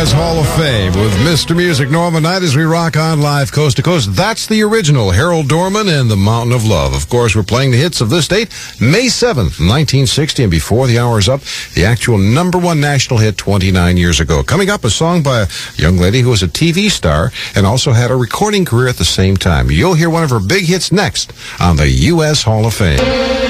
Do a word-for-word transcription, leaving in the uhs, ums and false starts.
S Hall of Fame with Mister Music Norman Knight as we rock on live coast to coast. That's the original Harold Dorman and the Mountain of Love. Of course, we're playing the hits of this date, May seventh, nineteen sixty, and before the hour's up, the actual number one national hit twenty-nine years ago. Coming up, a song by a young lady who was a T V star and also had a recording career at the same time. You'll hear one of her big hits next on the U S Hall of Fame.